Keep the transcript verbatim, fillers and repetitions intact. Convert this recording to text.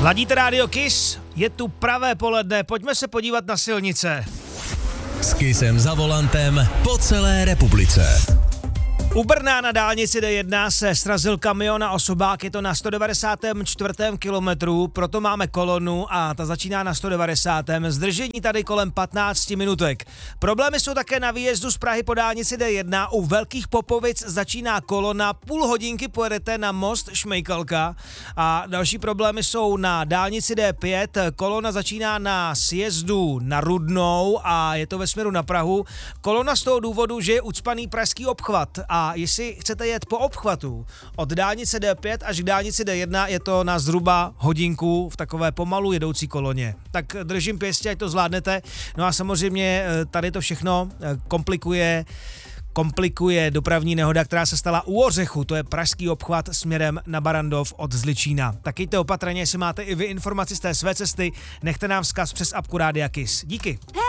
Ladíte rádio Kiss, je tu pravé poledne, pojďme se podívat na silnice. S Kissem za volantem po celé republice. U Brna na dálnici D jedna se srazil kamion a osobák, je to na sto devadesátém čtvrtém kilometru, proto máme kolonu a ta začíná na sto devadesátém Zdržení tady kolem patnáct minutek. Problémy jsou také na výjezdu z Prahy po dálnici D jedna, u Velkých Popovic začíná kolona, půl hodinky pojedete na most Šmejkalka a další problémy jsou na dálnici D pět, kolona začíná na sjezdu na Rudnou a je to ve směru na Prahu. Kolona z toho důvodu, že je ucpaný pražský obchvat a jestli chcete jet po obchvatu od dálnice D pět až k dálnici D jedna, je to na zhruba hodinku v takové pomalu jedoucí koloně. Tak držím pěstě, ať to zvládnete. No a samozřejmě tady to všechno komplikuje komplikuje dopravní nehoda, která se stala u Ořechu, to je pražský obchvat směrem na Barandov od Zličína. Tak jděte opatrně, jestli máte i vy informaci z té své cesty, nechte nám vzkaz přes apku Rádia Kiss. Díky.